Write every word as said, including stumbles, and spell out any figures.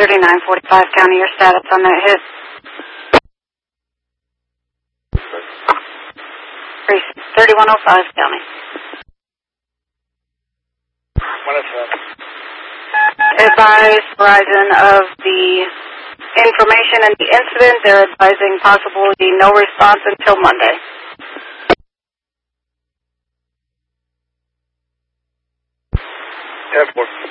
thirty-nine forty-five County, your status on that hit. thirty-one oh five County. one oh seven. Advise Verizon of the information and the incident. They're advising possibly no response until Monday. ten four.